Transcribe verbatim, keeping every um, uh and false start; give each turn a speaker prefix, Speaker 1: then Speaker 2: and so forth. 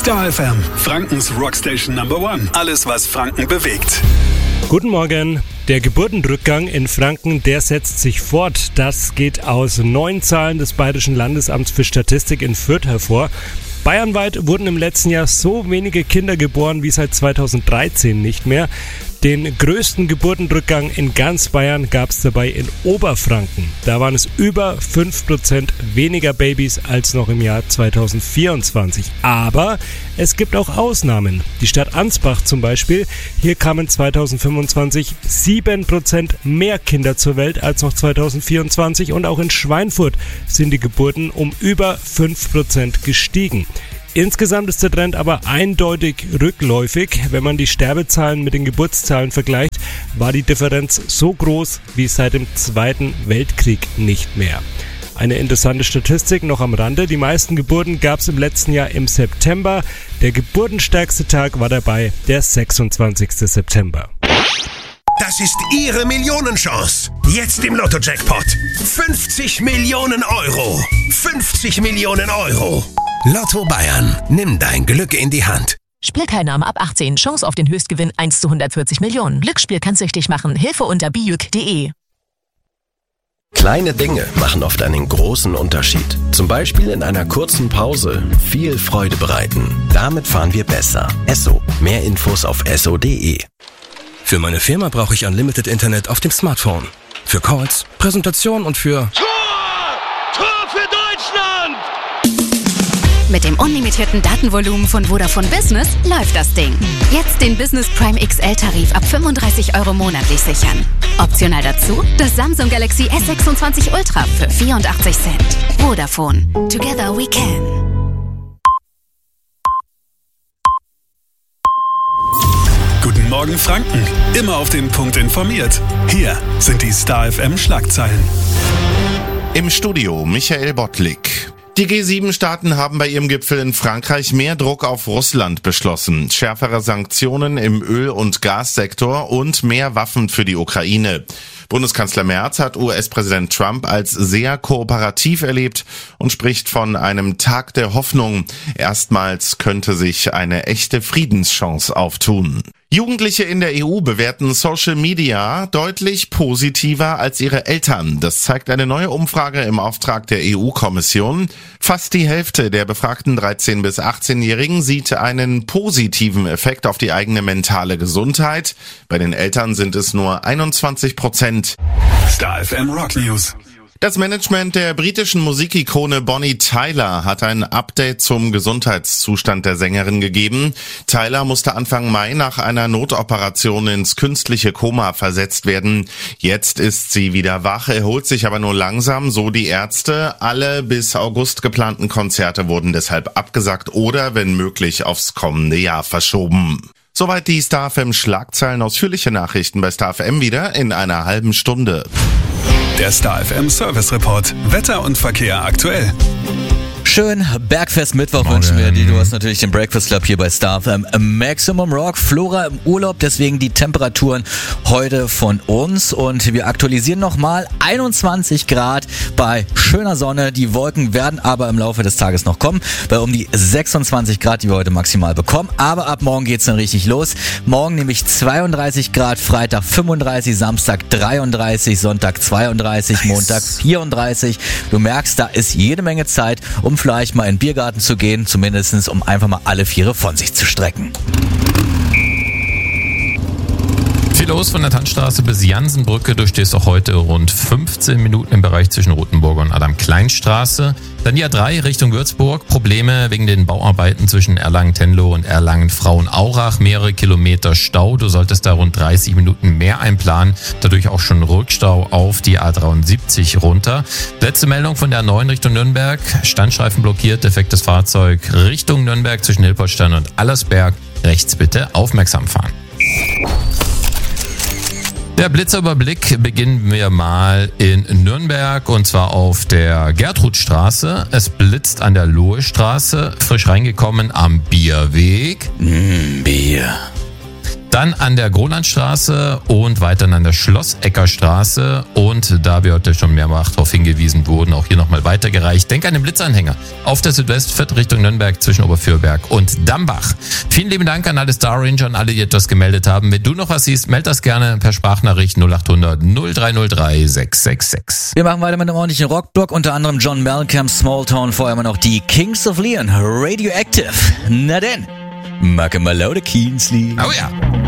Speaker 1: Star F M, Frankens Rockstation Number One. Alles, was Franken bewegt.
Speaker 2: Guten Morgen. Der Geburtenrückgang in Franken, der setzt sich fort. Das geht aus neuen Zahlen des Bayerischen Landesamts für Statistik in Fürth hervor. Bayernweit wurden im letzten Jahr so wenige Kinder geboren wie seit zweitausenddreizehn nicht mehr. Den größten Geburtenrückgang in ganz Bayern gab es dabei in Oberfranken. Da waren es über fünf Prozent weniger Babys als noch im Jahr zweitausendvierundzwanzig. Aber es gibt auch Ausnahmen. Die Stadt Ansbach zum Beispiel, hier kamen zweitausendfünfundzwanzig sieben Prozent mehr Kinder zur Welt als noch zweitausendvierundzwanzig. Und auch in Schweinfurt sind die Geburten um über fünf Prozent gestiegen. Insgesamt ist der Trend aber eindeutig rückläufig. Wenn man die Sterbezahlen mit den Geburtszahlen vergleicht, war die Differenz so groß wie seit dem Zweiten Weltkrieg nicht mehr. Eine interessante Statistik noch am Rande. Die meisten Geburten gab es im letzten Jahr im September. Der geburtenstärkste Tag war dabei der sechsundzwanzigste September.
Speaker 3: Das ist Ihre Millionenchance. Jetzt im Lotto-Jackpot. fünfzig Millionen Euro. fünfzig Millionen Euro. Lotto Bayern. Nimm dein Glück in die Hand.
Speaker 4: Spielteilnahme ab achtzehn. Chance auf den Höchstgewinn eins zu hundertvierzig Millionen. Glücksspiel kann süchtig machen. Hilfe unter bijuk punkt de.
Speaker 5: Kleine Dinge machen oft einen großen Unterschied. Zum Beispiel in einer kurzen Pause viel Freude bereiten. Damit fahren wir besser. Esso. Mehr Infos auf esso punkt de.
Speaker 6: Für meine Firma brauche ich Unlimited Internet auf dem Smartphone. Für Calls, Präsentationen und für...
Speaker 7: Tor! Tor für Deutschland!
Speaker 8: Mit dem unlimitierten Datenvolumen von Vodafone Business läuft das Ding. Jetzt den Business Prime X L-Tarif ab fünfunddreißig Euro monatlich sichern. Optional dazu das Samsung Galaxy S sechsundzwanzig Ultra für vierundachtzig Cent. Vodafone. Together we can.
Speaker 1: Guten Morgen Franken. Immer auf den Punkt informiert. Hier sind die Star F M Schlagzeilen.
Speaker 9: Im Studio Michael Bottlik. Die G sieben Staaten haben bei ihrem Gipfel in Frankreich mehr Druck auf Russland beschlossen. Schärfere Sanktionen im Öl- und Gassektor und mehr Waffen für die Ukraine. Bundeskanzler Merz hat U S-Präsident Trump als sehr kooperativ erlebt und spricht von einem Tag der Hoffnung. Erstmals könnte sich eine echte Friedenschance auftun. Jugendliche in der E U bewerten Social Media deutlich positiver als ihre Eltern. Das zeigt eine neue Umfrage im Auftrag der E U-Kommission. Fast die Hälfte der befragten dreizehn- bis achtzehnjährigen sieht einen positiven Effekt auf die eigene mentale Gesundheit. Bei den Eltern sind es nur einundzwanzig Prozent.
Speaker 1: Star F M Rock News.
Speaker 9: Das Management der britischen Musikikone Bonnie Tyler hat ein Update zum Gesundheitszustand der Sängerin gegeben. Tyler musste Anfang Mai nach einer Notoperation ins künstliche Koma versetzt werden. Jetzt ist sie wieder wach, erholt sich aber nur langsam, so die Ärzte. Alle bis August geplanten Konzerte wurden deshalb abgesagt oder, wenn möglich, aufs kommende Jahr verschoben. Soweit die Star F M Schlagzeilen. Ausführliche Nachrichten bei Star F M wieder in einer halben Stunde.
Speaker 1: Der Star F M Service Report. Wetter und Verkehr aktuell.
Speaker 10: Schön, Bergfest Mittwoch wünschen wir dir. Du hast natürlich den Breakfast Club hier bei Star F M. Maximum Rock, Flora im Urlaub, deswegen die Temperaturen heute von uns. Und wir aktualisieren nochmal einundzwanzig Grad bei schöner Sonne. Die Wolken werden aber im Laufe des Tages noch kommen, bei um die sechsundzwanzig Grad, die wir heute maximal bekommen. Aber ab morgen geht's dann richtig los. Morgen nämlich zweiunddreißig Grad, Freitag fünfunddreißig, Samstag dreiunddreißig, Sonntag zweiunddreißig, nice. Montag vierunddreißig. Du merkst, da ist jede Menge Zeit, um vielleicht mal in den Biergarten zu gehen, zumindest um einfach mal alle Viere von sich zu strecken.
Speaker 11: Viel los von der Tannstraße bis Jansenbrücke. Du stehst auch heute rund fünfzehn Minuten im Bereich zwischen Rothenburger und Adam-Klein-Straße. Dann die A drei Richtung Würzburg. Probleme wegen den Bauarbeiten zwischen Erlangen-Tenlo und Erlangen-Frauenaurach. Mehrere Kilometer Stau. Du solltest da rund dreißig Minuten mehr einplanen. Dadurch auch schon Rückstau auf die A dreiundsiebzig runter. Letzte Meldung von der A neun Richtung Nürnberg. Standstreifen blockiert. Defektes Fahrzeug Richtung Nürnberg zwischen Hilpertstein und Allersberg. Rechts bitte aufmerksam fahren. Der Blitzerüberblick beginnen wir mal in Nürnberg und zwar auf der Gertrudstraße. Es blitzt an der Lohestraße, frisch reingekommen am Bierweg.
Speaker 10: Mm, Bier.
Speaker 11: Dann an der Grolandstraße und weiterhin an der Schlossecker-Straße. Und da wir heute schon mehrfach darauf hingewiesen wurden, auch hier nochmal weitergereicht. Denk an den Blitzanhänger auf der Südwestfahrt Richtung Nürnberg zwischen Oberfürberg und Dambach. Vielen lieben Dank an alle Star Ranger und alle, die etwas gemeldet haben. Wenn du noch was siehst, meld das gerne per Sprachnachricht null acht hundert null drei null drei sechs sechs sechs.
Speaker 10: Wir machen weiter mit einem ordentlichen Rockblock, unter anderem John Mellencamp, Smalltown, vorher immer noch die Kings of Leon, Radioactive. Na denn, Macke mal lauter Keensley.
Speaker 11: Oh ja.